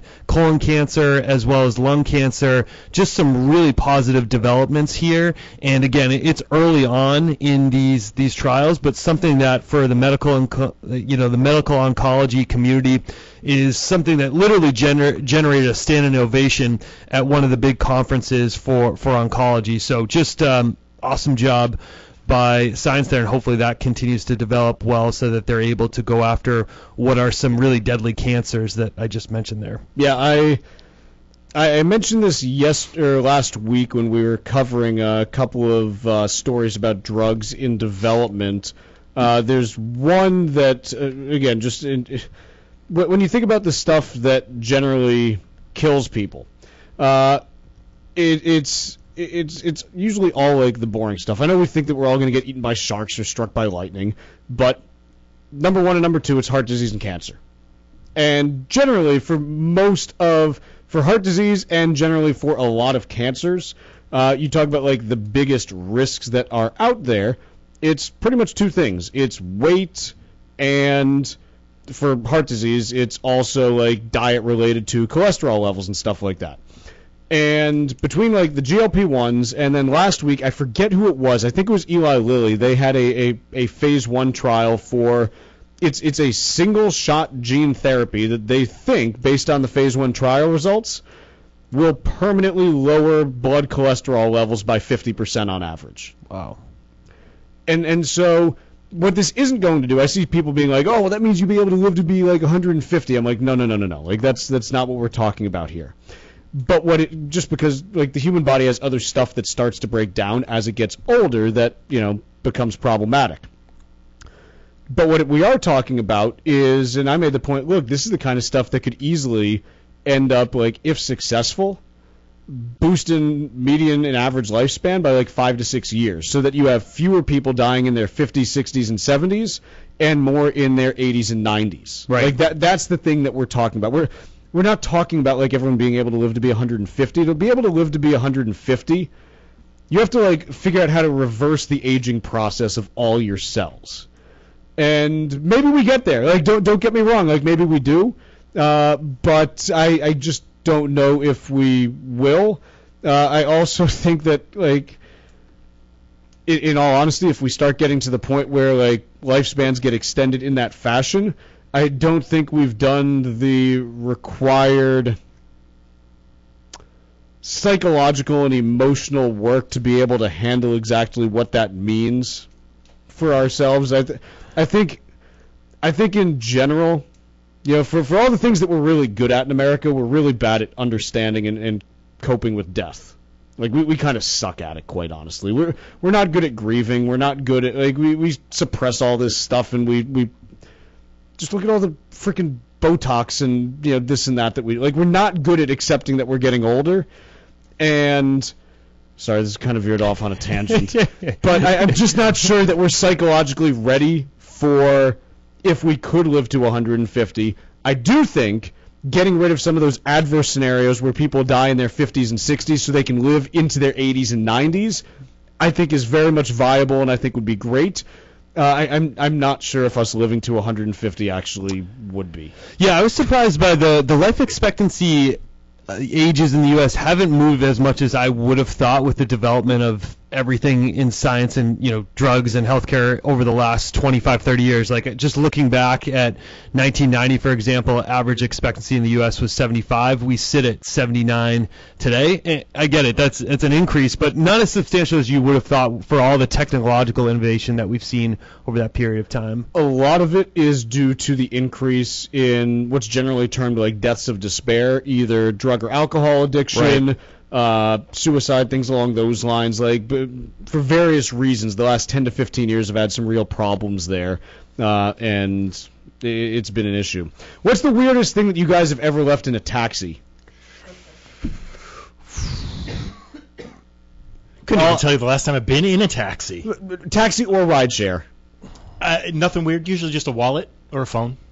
colon cancer as well as lung cancer. Just some really positive developments here. And again, it's early on in these trials, but something that for the medical oncology community is something that literally generated a standing ovation at one of the big conferences for oncology. So just awesome job by science there, and hopefully that continues to develop well so that they're able to go after what are some really deadly cancers that I just mentioned there. Yeah, I mentioned this last week when we were covering a couple of stories about drugs in development. There's one that, again, when you think about the stuff that generally kills people, it's usually all like the boring stuff. I know we think that we're all going to get eaten by sharks or struck by lightning, but number one and number two, it's heart disease and cancer. And generally, for heart disease and generally for a lot of cancers, you talk about like the biggest risks that are out there. It's pretty much two things. It's weight, and for heart disease, it's also like diet related to cholesterol levels and stuff like that. And between like the GLP-1s and then last week, I forget who it was. I think it was Eli Lilly. They had a phase 1 trial for it's a single shot gene therapy that they think, based on the phase 1 trial results, will permanently lower blood cholesterol levels by 50% on average. Wow. And so what this isn't going to do, I see people being like, oh, well, that means you'll be able to live to be like 150. I'm like, no. Like that's not what we're talking about here. But just because like the human body has other stuff that starts to break down as it gets older that, becomes problematic. But what we are talking about is, and I made the point, look, this is the kind of stuff that could easily end up, like, if successful, boosting median and average lifespan by like 5 to 6 years, so that you have fewer people dying in their 50s, 60s, and 70s, and more in their 80s and 90s. Right. Like that's the thing that we're talking about. We're not talking about like everyone being able to live to be 150. To be able to live to be 150, you have to like figure out how to reverse the aging process of all your cells. And maybe we get there. Like don't get me wrong. Like maybe we do, but I just don't know if we will. I also think that like in all honesty, if we start getting to the point where like lifespans get extended in that fashion, I don't think we've done the required psychological and emotional work to be able to handle exactly what that means for ourselves. I think in general, for all the things that we're really good at in America, we're really bad at understanding and coping with death. Like we kind of suck at it, quite honestly. We're not good at grieving. We're not good at like we suppress all this stuff, and we just look at all the freaking Botox and this and that we like. We're not good at accepting that we're getting older. And sorry, this is kind of veered off on a tangent, but I'm just not sure that we're psychologically ready for if we could live to 150. I do think getting rid of some of those adverse scenarios where people die in their 50s and 60s so they can live into their 80s and 90s, I think is very much viable and I think would be great. I'm not sure if us living to 150 actually would be. Yeah, I was surprised by the life expectancy ages in the U.S. haven't moved as much as I would have thought with the development of everything in science and drugs and healthcare over the last 25, 30 years. Like just looking back at 1990, for example, average expectancy in the U.S. was 75. We sit at 79 today. And I get it. It's an increase, but not as substantial as you would have thought for all the technological innovation that we've seen over that period of time. A lot of it is due to the increase in what's generally termed like deaths of despair, either drug or alcohol addiction, right. Suicide, things along those lines. Like, but for various reasons, the last 10 to 15 years have had some real problems there, and it's been an issue. What's the weirdest thing that you guys have ever left in a taxi? Couldn't even tell you the last time I've been in a taxi. Taxi or rideshare? Nothing weird. Usually just a wallet or a phone.